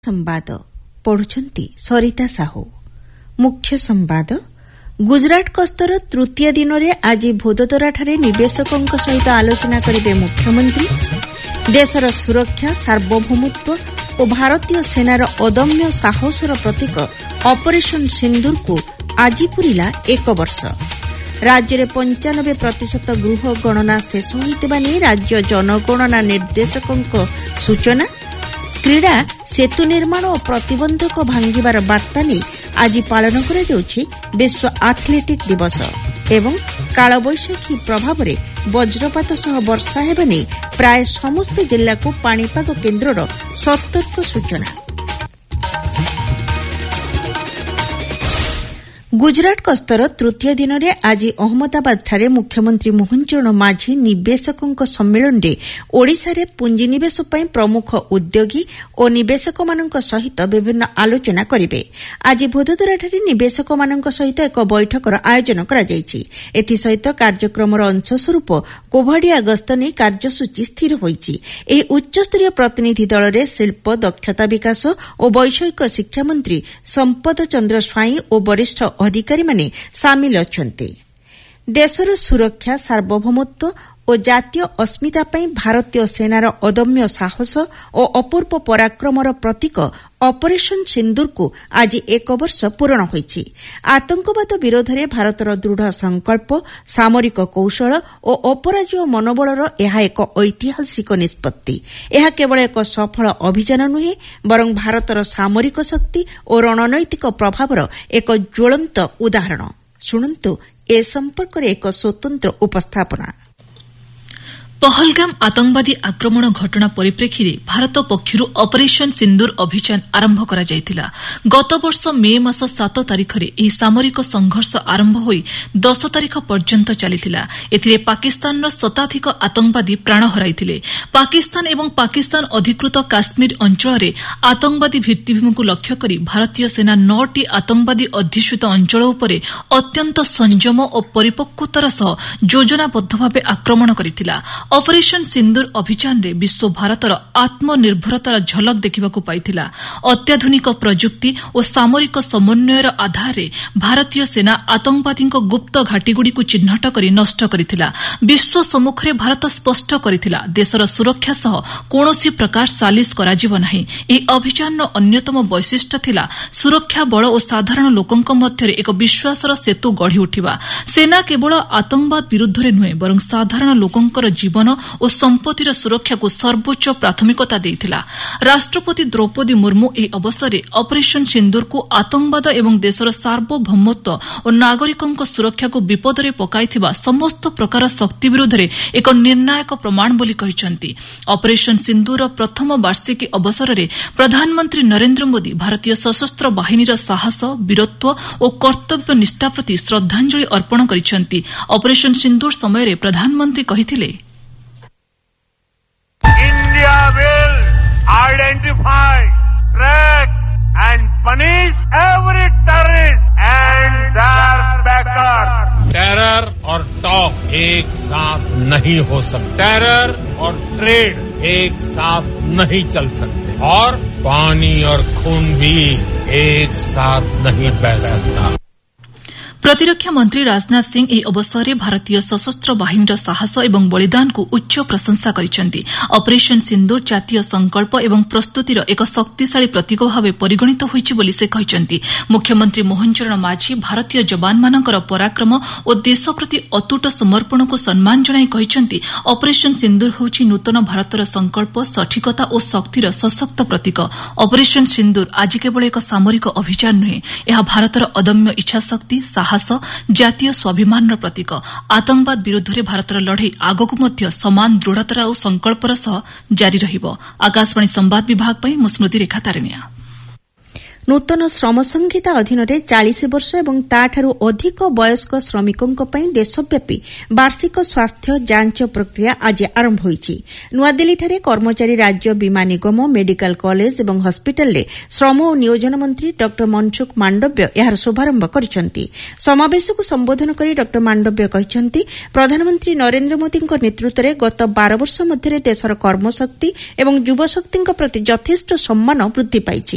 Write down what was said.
संवाद पढ़ुछंती सरिता साहू। मुख्य संवाद गुजरात गस्तर तृतीय दिन में आज भोदोदराठारे निवेशकों सहित आलोचना करेंगे मुख्यमंत्री। देशर सुरक्षा सार्वभौमत्व और भारतीय सेनार अदम्य साहसर प्रतीक ऑपरेशन सिंदूर को आज पूरिला 1 वर्ष। राज्य में 95% गृह गणना शेष होइतिबा नै राज्य जनगणना निर्देशकों सूचना। क्रीड़ा सेतु निर्माण और प्रतिबंधक भांगिबार वार्ता नहीं आज पालन करा जाउछि विश्व एथलेटिक दिवस। एवं कालबैशाखी प्रभाव में वज्रपात सह वर्षा हेबा नै प्राय समस्त जिला को पाणीपाग केन्द्रर सतर्क सूचना। गुजरात गस्तर तृतीय दिन में आज अहमदाबाद मुख्यमंत्री मोहन चरण माझी निवेशकों सम्मेलन में ओडिशा रे पुंजीनिवेश पई प्रमुख उद्योगी और निवेशक मानक सहित विभिन्न आलोचना करिवे। आज भोदोदराठारे निवेशक मानक सहित एक बैठकर आयोजन करा जायछि। एथि सहित कार्यक्रमर अंशस्वरूप कोभाडिया गस्त नै कार्यसूची स्थिर होईछि। एही उच्चस्तरीय प्रतिनिधि दल रे शिल्प दक्षता विकास और वैषयिक शिक्षा मंत्री संपद चंद्र स्वाई और वरिष्ठ अधिकारी माने सामिल अछंती। देशर सुरक्षा सार्वभौमत्व और जातीय अस्मिता पई भारतीय सेनार अदम्य साहस और अपूर्व पराक्रमर प्रतीक ऑपरेशन सिंदूर को आज 1 वर्ष पूर्ण होईछि। आतंकवाद विरोध में भारतर दृढ़ संकल्प सामरिक कौशल और अपराजय मनोबलर यह एक ऐतिहासिक निष्पत्ति। यह केवल एक सफल अभियान नुहे बरं भारतर सामरिक शक्ति और रणनैतिक प्रभावर एक ज्वलंत उदाहरण। शुणन्तु ए संपर्क में एक स्वतंत्र उपस्थापना। पहलगाम आतंकवादी आक्रमण घटना परिप्रेक्षी में भारत पक्षर ऑपरेशन सिंदूर अभियान आरंभ करा जायतिला। गत वर्ष मे मास 7 तारिख में यह सामरिक संघर्ष आरंभ होई 10 तारिख पर्यंत चलीथिला। एथिरे पाकिस्तान शताधिक आतंकवादी प्राण हराइथिले। पाकिस्तान एवं पाकिस्तान अधिकृत काश्मीर अंचल में आतंकवादी भित्तिभूमि को लक्ष्य करी भारतीय सेना 9टी आतंकवादी अध्युषित अंचल उपरे अत्यंत संयम और परिपक्वतार सह योजनाबद्ध भाव आक्रमण करिथिला। ऑपरेशन सिंदूर अभियान रे विश्व भारतर आत्मनिर्भरतार झलक देखिबाकू पाइथिला। अत्याधुनिक प्रजुक्ति और सामरिक समन्वयर आधार रे भारतीय सेना आतंकवादी गुप्त घाटीगुड़ी को चिन्हट करी नष्ट करिथिला। विश्व सम्मुखरे भारत स्पष्ट करिथिला देशर सुरक्षा सह कोनोसी प्रकार सालिस कराजिब नाही। एही अभियान अन्यतम वैशिष्ट्य थिला सुरक्षा बल और साधारण लोकंक मध्यरे एक विश्वासर सेतु गढ़ी उठिबा। सेना केवल आतंकवाद विरुद्ध रे नुहे बरं साधारण लोकंकर जीवन और संपत्तिर सुरक्षा को सर्वोच्च प्राथमिकता देइथिला। राष्ट्रपति द्रौपदी मुर्मू एही अवसर में ऑपरेशन सिंदूर को आतंकवाद एवं देशर सार्वभौमत्व और नागरिकों सुरक्षा को विपद में पकाइथिबा समस्त प्रकार शक्ति विरुद्ध में एक निर्णायक प्रमाण बोली कहिसंती। ऑपरेशन सिंदूर प्रथम वार्षिकी अवसर में प्रधानमंत्री नरेंद्र मोदी भारतीय सशस्त्र बाहिनीर साहस वीरत्व और कर्तव्य निष्ठा प्रति श्रद्धांजलि अर्पण करिसंती। ऑपरेशन सिंदूर समय रे प्रधानमंत्री कहिथिले India will identify, track and punish every terrorist and their backers. Terror और टॉक एक साथ नहीं हो सकते। टेरर और ट्रेड एक साथ नहीं चल सकते और पानी और खून भी एक साथ नहीं बह सकता। प्रतिरक्षा मंत्री राजनाथ सिंह एही अवसर में भारतीय सशस्त्र बाहिनीर साहस एवं बलिदान को उच्च प्रशंसा करिसेंती। ऑपरेशन सिंदूर जातीय संकल्प एवं प्रस्तुतिर एक शक्तिशाली प्रतीक भाव परिगणित होइछि बोली से कहिसेंती। मुख्यमंत्री मोहन चरण माझी भारतीय जवान मानकर पराक्रम और देश प्रति अतुट समर्पण को सम्मान जणाई कहिसेंती ऑपरेशन सिंदूर होछि नूतन भारतर संकल्प सठिकता और शक्तिर सशक्त प्रतीक। ऑपरेशन सिंदूर आज केवल एक सामरिक अभियान नुहे यह भारतर अदम्य इच्छाशक्ति जातीय स्वाभिमान प्रतीक। आतंकवाद विरुद्ध में भारतर लड़ाई आगक मध्य समान दृढ़ता और संकल्पर सह जारी रहिबो। आकाशवाणी संवाद विभाग पई स्मृति रेखा तारिणिया। नूतन श्रम संहिता अधीन 40 वर्ष एवं ताठारु अधिक वयस्क श्रमिकों पई देशव्यापी वार्षिक स्वास्थ्य जांच प्रक्रिया आज आरंभ होईछि। नुआदिल्लीଠାରେ कर्मचारी राज्य बीमा निगम मेडिकल कॉलेज एवं हॉस्पिटल रे श्रम और नियोजन मंत्री डॉ मनसुख मांडव्य यार शुभारंभ करिसंती। समावेश को संबोधन करी डॉ मांडव्य कहिसंती प्रधानमंत्री नरेंद्र मोदीଙ୍କ नेतृत्वरे गत 12 वर्ष मध्यरे देशर कर्मशक्ति एवं युवशक्तिଙ୍କ प्रति यथेष्ट सम्मान वृद्धि पाइछि।